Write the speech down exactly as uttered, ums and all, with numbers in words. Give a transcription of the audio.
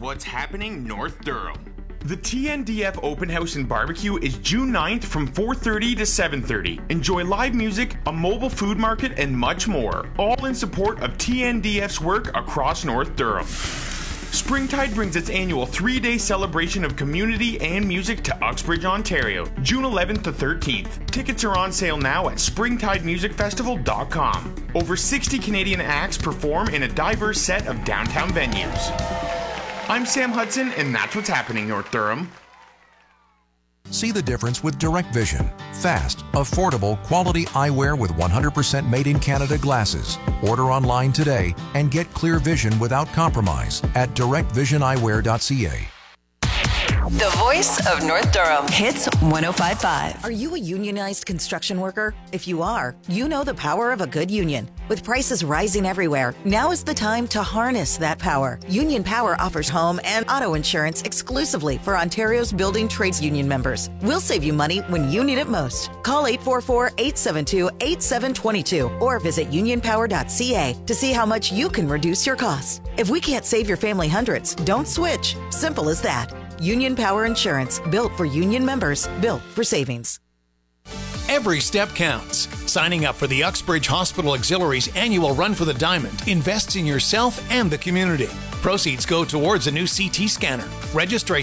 what's happening North Durham. The T N D F Open House and Barbecue is June ninth from four thirty to seven thirty. Enjoy live music, a mobile food market, and much more, all in support of T N D F's work across North Durham. Springtide brings its annual three-day celebration of community and music to Uxbridge, Ontario, June eleventh to thirteenth. Tickets are on sale now at springtide music festival dot com. Over sixty Canadian acts perform in a diverse set of downtown venues. I'm Sam Hudson, and that's what's happening, North Durham. See the difference with Direct Vision. Fast, affordable, quality eyewear with one hundred percent made in Canada glasses. Order online today and get clear vision without compromise at direct vision eyewear dot c a. The voice of North Durham. Hits one oh five point five. Are you a unionized construction worker? If you are, you know the power of a good union. With prices rising everywhere, now is the time to harness that power. Union Power offers home and auto insurance exclusively for Ontario's building trades union members. We'll save you money when you need it most. Call eight four four, eight seven two, eight seven two two or visit union power dot c a to see how much you can reduce your costs. If we can't save your family hundreds, don't switch. Simple as that. Union Power Insurance, built for union members, built for savings. Every step counts. Signing up for the Uxbridge Hospital Auxiliary's annual Run for the Diamond invests in yourself and the community. Proceeds go towards a new C T scanner. Registration